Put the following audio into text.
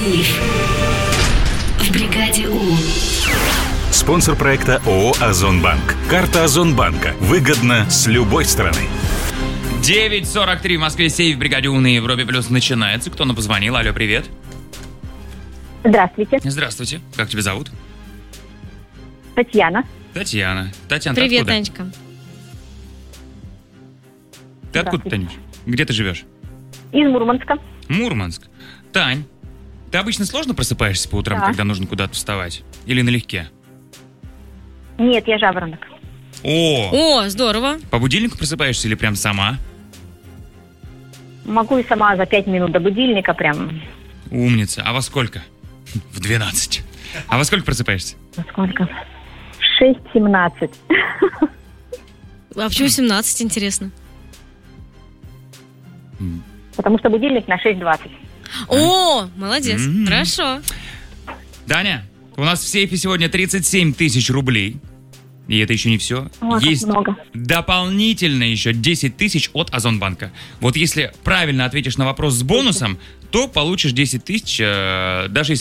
Сейф в бригаде У. Спонсор проекта ООО «Озонбанк». Карта Озонбанка. Выгодно с любой стороны. 9:43 в Москве. Сейф в бригаде У на Европе Плюс начинается. Кто нам позвонил? Алло, привет. Здравствуйте. Здравствуйте. Как тебя зовут? Татьяна. Татьяна. Татьяна, ты Привет, откуда? Танечка. Ты откуда, Танюш? Где ты живешь? Из Мурманска. Мурманск. Тань, ты обычно сложно просыпаешься по утрам, Да. когда нужно куда-то вставать? Или налегке? Нет, я жаворонок. О, О, здорово. по будильнику просыпаешься или прям сама? Могу и сама за 5 минут до будильника прям. Умница. А во сколько? В 12. А во сколько просыпаешься? Сколько? 6:17. А почему 17, интересно? Потому что будильник на 6:20. О, молодец. М. Хорошо. Даня, у нас в сейфе сегодня 37 тысяч рублей. И это еще не все. Ой, как Есть много. дополнительно еще 10 тысяч от Озонбанка. Вот если правильно ответишь на вопрос с бонусом, то получишь 10 тысяч, даже если